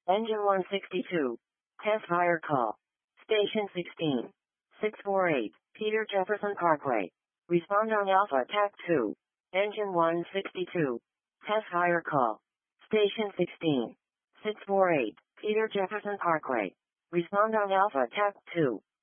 Engine 162. Test fire call. Station 16. 648, Peter Jefferson Parkway. Respond on Alpha TAC 2. Engine 162. Test fire call. Station 16. 648, Peter Jefferson Parkway. Respond on Alpha TAC 2.